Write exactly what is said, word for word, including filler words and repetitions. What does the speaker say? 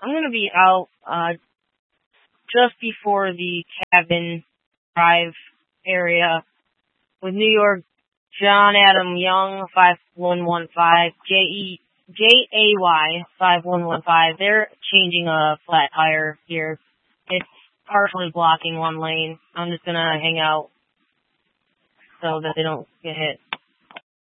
I'm gonna be out uh just before the Cabin Drive area with New York John Adam Young five one one five J E J A Y five one one five. They're changing a flat tire here. It's partially blocking one lane. I'm just gonna hang out so that they don't get hit.